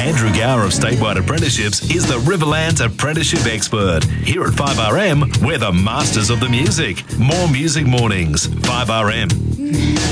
Andrew Gower of Statewide Apprenticeships is the Riverlands apprenticeship expert. Here at 5RM, we're the masters of the music. More Music Mornings, 5RM.